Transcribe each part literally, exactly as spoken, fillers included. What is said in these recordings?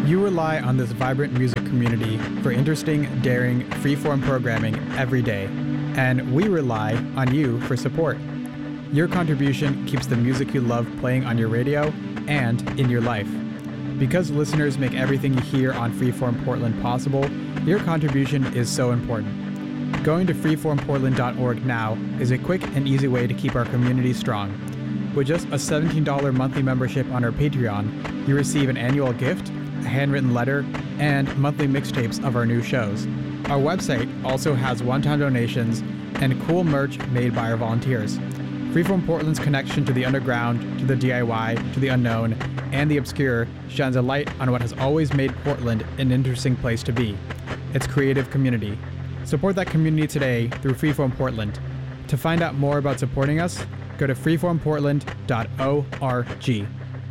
You rely on this vibrant music community for interesting, daring, freeform programming every day, and we rely on you for support. Your contribution keeps the music you love playing on your radio and in your life. Because listeners make everything you hear on Freeform Portland possible, your contribution is so important. Going to freeform portland dot org now is a quick and easy way to keep our community strong. With just a seventeen dollars monthly membership on our Patreon, you receive an annual gift, a handwritten letter, and monthly mixtapes of our new shows. Our website also has one-time donations and cool merch made by our volunteers. Freeform Portland's connection to the underground, to the D I Y, to the unknown, and the obscure shines a light on what has always made Portland an interesting place to be, its creative community. Support that community today through Freeform Portland. To find out more about supporting us, go to freeform portland dot org.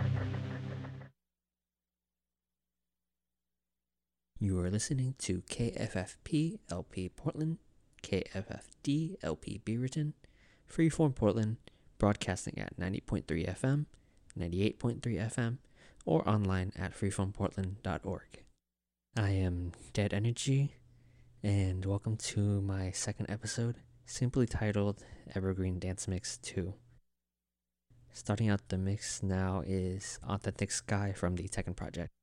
You are listening to K F F P L P Portland, K F F D L P Beaverton, Freeform Portland, broadcasting at ninety point three F M, ninety-eight point three F M, or online at freeform portland dot org. I am Dead Energy, and welcome to my second episode, simply titled Evergreen Dance Mix two. Starting out the mix now is Authentic Sky from the Tekken Project.